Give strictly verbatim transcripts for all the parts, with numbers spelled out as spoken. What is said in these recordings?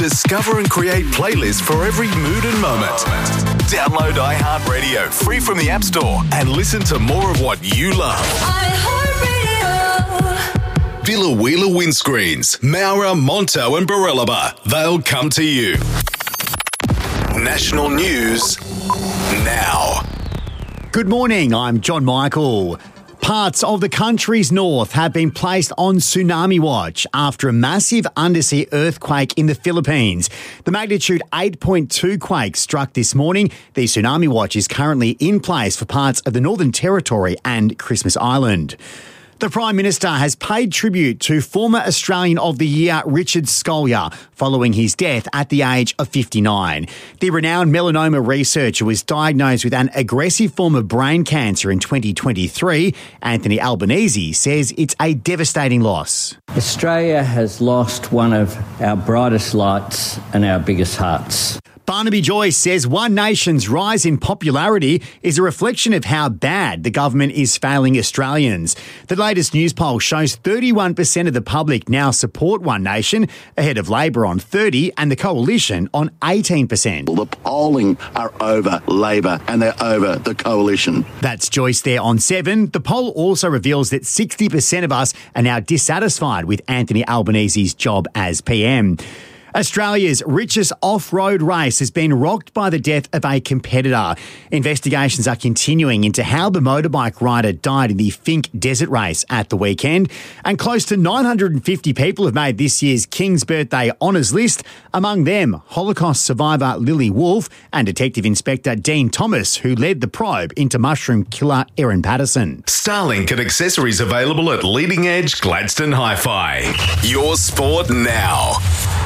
Discover and create playlists for every mood and moment. Download iHeartRadio free from the App Store and listen to more of what you love. iHeartRadio. Villa Wheeler Windscreens, Maura, Monto and Barellaba. They'll come to you. National news now. Good morning, I'm John Michael. Parts of the country's north have been placed on tsunami watch after a massive undersea earthquake in the Philippines. The magnitude eight point two quake struck this morning. The tsunami watch is currently in place for parts of the Northern Territory and Christmas Island. The Prime Minister has paid tribute to former Australian of the Year Richard Scolyer following his death at the age of fifty-nine. The renowned melanoma researcher was diagnosed with an aggressive form of brain cancer in twenty twenty-three. Anthony Albanese says it's a devastating loss. Australia has lost one of our brightest lights and our biggest hearts. Barnaby Joyce says One Nation's rise in popularity is a reflection of how bad the government is failing Australians. The latest news poll shows thirty-one percent of the public now support One Nation, ahead of Labor on thirty and the Coalition on eighteen percent. The polling are over Labor and they're over the Coalition. That's Joyce there on seven. The poll also reveals that sixty percent of us are now dissatisfied with Anthony Albanese's job as P M. Australia's richest off-road race has been rocked by the death of a competitor. Investigations are continuing into how the motorbike rider died in the Finke Desert Race at the weekend. And close to nine hundred fifty people have made this year's King's Birthday Honours list. Among them, Holocaust survivor Lily Wolfe and Detective Inspector Dean Thomas, who led the probe into mushroom killer Erin Patterson. Starlink and accessories available at Leading Edge Gladstone Hi-Fi. Your sport now.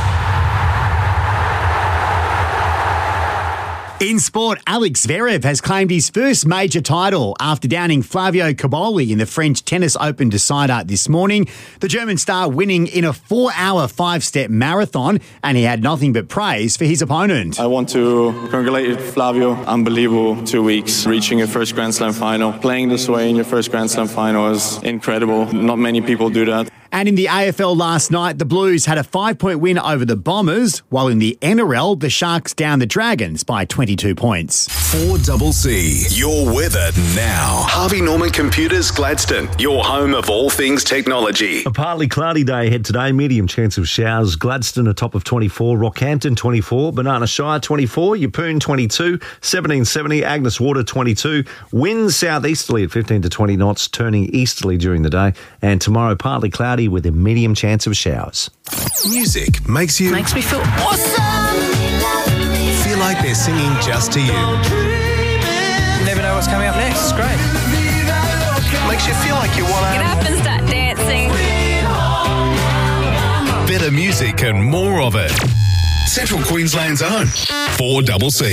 In sport, Alex Zverev has claimed his first major title after downing Flavio Cobolli in the French Tennis Open decider this morning. The German star winning in a four-hour five-step marathon, and he had nothing but praise for his opponent. I want to congratulate Flavio. Unbelievable two weeks, reaching your first Grand Slam final. Playing this way in your first Grand Slam final is incredible. Not many people do that. And in the A F L last night, the Blues had a five-point win over the Bombers, while in the N R L, the Sharks downed the Dragons by twenty-two points. four C C, your weather now. Harvey Norman Computers Gladstone, your home of all things technology. A partly cloudy day ahead today, medium chance of showers. Gladstone a top of twenty-four, Rockhampton twenty-four, Banana Shire twenty-four, Yeppoon twenty-two, seventeen seventy, Agnes Water twenty-two, winds southeasterly at fifteen to twenty knots, turning easterly during the day, and tomorrow partly cloudy with a medium chance of showers. Music makes you... Makes me feel awesome. feel like they're singing just to you. Never know what's coming up next. It's great. Makes you feel like you want to... Get up and start dancing. Better music and more of it. Central Queensland's own four C C.